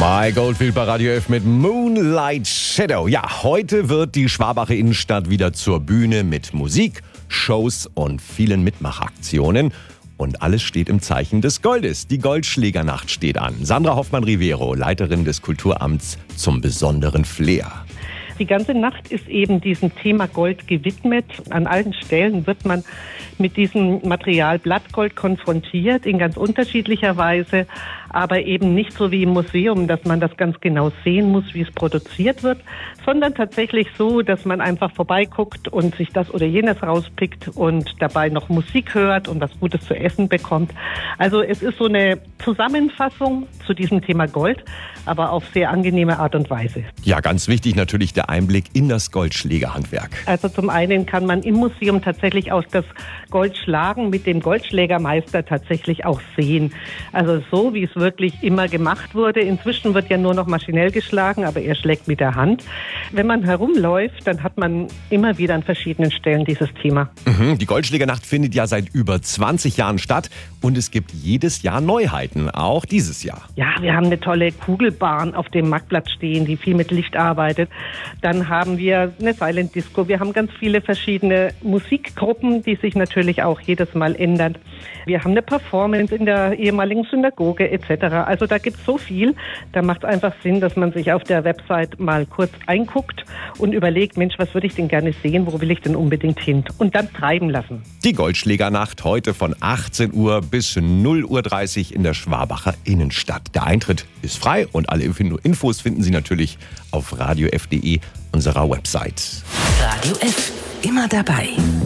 My Goldfield bei Radio F mit Moonlight Shadow. Ja, heute wird die Schwabacher Innenstadt wieder zur Bühne mit Musik, Shows und vielen Mitmachaktionen. Und alles steht im Zeichen des Goldes. Die Goldschlägernacht steht an. Sandra Hoffmann-Rivero, Leiterin des Kulturamts zum besonderen Flair. Die ganze Nacht ist eben diesem Thema Gold gewidmet. An allen Stellen wird man mit diesem Material Blattgold konfrontiert, in ganz unterschiedlicher Weise, aber eben nicht so wie im Museum, dass man das ganz genau sehen muss, wie es produziert wird, sondern tatsächlich so, dass man einfach vorbeiguckt und sich das oder jenes rauspickt und dabei noch Musik hört und was Gutes zu essen bekommt. Also es ist so eine Zusammenfassung zu diesem Thema Gold, aber auf sehr angenehme Art und Weise. Ja, ganz wichtig natürlich der Einblick in das Goldschlägerhandwerk. Also zum einen kann man im Museum tatsächlich auch das Goldschlagen mit dem Goldschlägermeister tatsächlich auch sehen. Also so, wie es wirklich immer gemacht wurde. Inzwischen wird ja nur noch maschinell geschlagen, aber er schlägt mit der Hand. Wenn man herumläuft, dann hat man immer wieder an verschiedenen Stellen dieses Thema. Die Goldschlägernacht findet ja seit über 20 Jahren statt und es gibt jedes Jahr Neuheiten, auch dieses Jahr. Ja, wir haben eine tolle Kugelbahn auf dem Marktplatz stehen, die viel mit Licht arbeitet. Dann haben wir eine Silent Disco. Wir haben ganz viele verschiedene Musikgruppen, die sich natürlich auch jedes Mal ändern. Wir haben eine Performance in der ehemaligen Synagoge etc. Also da gibt es so viel. Da macht es einfach Sinn, dass man sich auf der Website mal kurz einguckt und überlegt, Mensch, was würde ich denn gerne sehen, wo will ich denn unbedingt hin? Und dann treiben lassen. Die Goldschlägernacht heute von 18 Uhr bis 0:30 Uhr in der Schwabacher Innenstadt. Der Eintritt ist frei und alle Infos finden Sie natürlich auf radiof.de, unserer Website. Radio F, immer dabei.